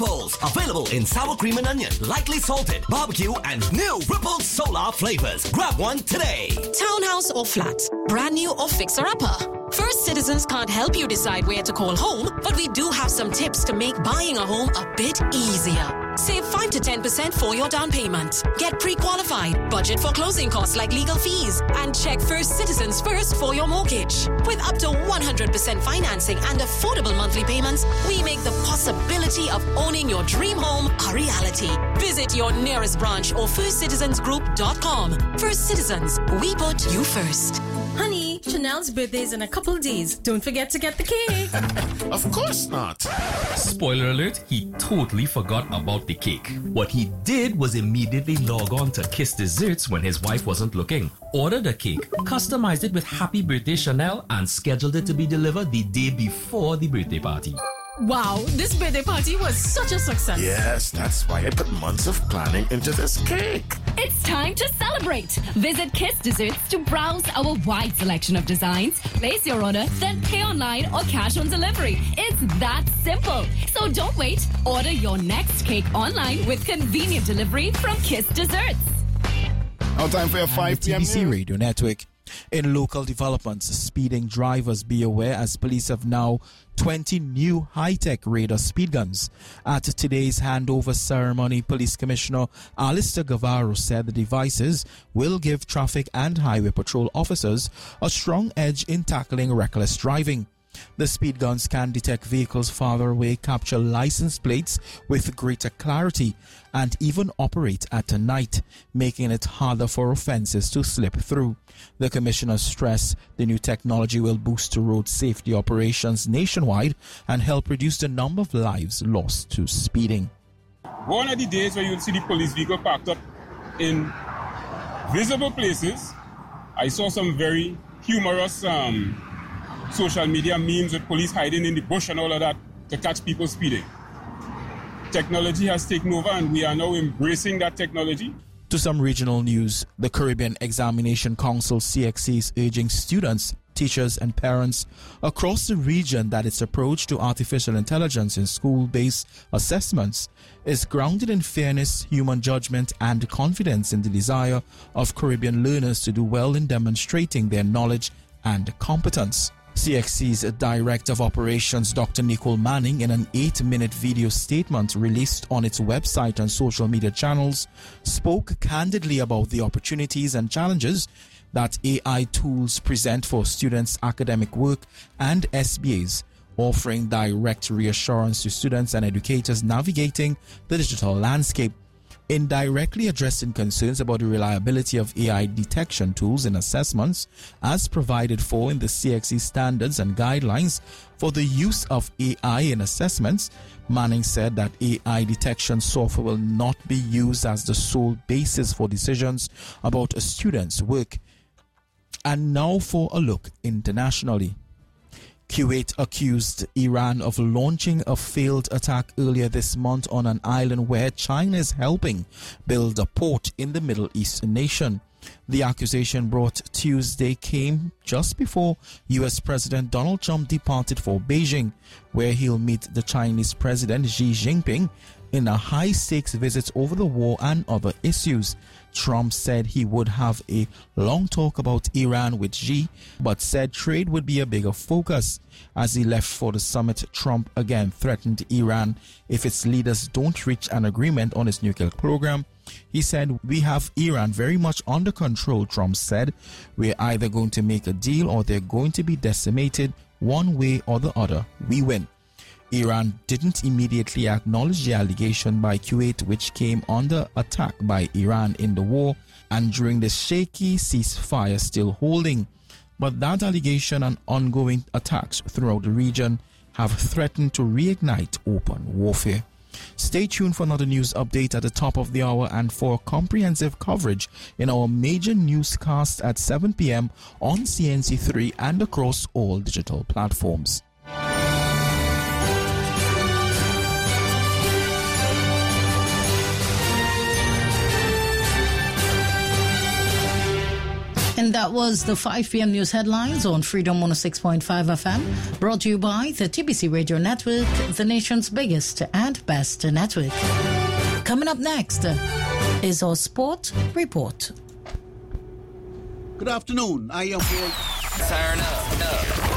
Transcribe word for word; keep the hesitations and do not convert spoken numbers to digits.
Ripples. Available in sour cream and onion, lightly salted, barbecue, and new Ripples Solar flavors. Grab one today. Townhouse or flat, brand new or fixer-upper. First Citizens can't help you decide where to call home, but we do have some tips to make buying a home a bit easier. Save five to ten percent for your down payment. Get pre-qualified. Budget for closing costs like legal fees. And check First Citizens first for your mortgage. With up to one hundred percent financing and affordable monthly payments, we make the possibility of owning your dream home a reality. Visit your nearest branch or first citizens group dot com. First Citizens, we put you first. Honey, Chanel's birthday is in a couple days. Don't forget to get the cake. Of course not. Spoiler alert, he totally forgot about the cake. What he did was immediately log on to Kiss Desserts when his wife wasn't looking. Ordered a cake, customized it with Happy Birthday Chanel, and scheduled it to be delivered the day before the birthday party. Wow, this birthday party was such a success. Yes, that's why I put months of planning into this cake. It's time to celebrate. Visit Kiss Desserts to browse our wide selection of designs, place your order, then pay online or cash on delivery. It's that simple. So don't wait. Order your next cake online with convenient delivery from Kiss Desserts. Now time for your five T B C Radio Network. In local developments, speeding drivers be aware as police have now twenty new high-tech radar speed guns. At today's handover ceremony, Police Commissioner Alistair Guevara said the devices will give traffic and highway patrol officers a strong edge in tackling reckless driving. The speed guns can detect vehicles farther away, capture license plates with greater clarity, and even operate at night, making it harder for offences to slip through. The Commissioner stressed the new technology will boost road safety operations nationwide and help reduce the number of lives lost to speeding. One of the days where you'll see the police vehicle parked up in visible places, I saw some very humorous um, social media memes with police hiding in the bush and all of that to catch people speeding. Technology has taken over and we are now embracing that technology. To some regional news, the Caribbean Examination Council C X C is urging students, teachers and parents across the region that its approach to artificial intelligence in school-based assessments is grounded in fairness, human judgment and confidence in the desire of Caribbean learners to do well in demonstrating their knowledge and competence. C X C's Director of Operations, Doctor Nicole Manning, in an eight-minute video statement released on its website and social media channels, spoke candidly about the opportunities and challenges that A I tools present for students' academic work and S B As, offering direct reassurance to students and educators navigating the digital landscape. In directly addressing concerns about the reliability of A I detection tools in assessments, as provided for in the C X C standards and guidelines for the use of A I in assessments, Manning said that A I detection software will not be used as the sole basis for decisions about a student's work. And now for a look internationally. Kuwait accused Iran of launching a failed attack earlier this month on an island where China is helping build a port in the Middle East nation. The accusation brought Tuesday came just before U S President Donald Trump departed for Beijing, where he'll meet the Chinese President Xi Jinping in a high-stakes visit over the war and other issues. Trump said he would have a long talk about Iran with Xi, but said trade would be a bigger focus. As he left for the summit, Trump again threatened Iran if its leaders don't reach an agreement on its nuclear program. He said, "We have Iran very much under control," Trump said. "We're either going to make a deal or they're going to be decimated. One way or the other, we win." Iran didn't immediately acknowledge the allegation by Kuwait, which came under attack by Iran in the war and during the shaky ceasefire still holding. But that allegation and ongoing attacks throughout the region have threatened to reignite open warfare. Stay tuned for another news update at the top of the hour and for comprehensive coverage in our major newscast at seven p.m. on C N C three and across all digital platforms. And that was the five p.m. news headlines on Freedom one oh six point five F M, brought to you by the T B C Radio Network, the nation's biggest and best network. Coming up next is our sport report. Good afternoon. I am Paul. Turn up, up.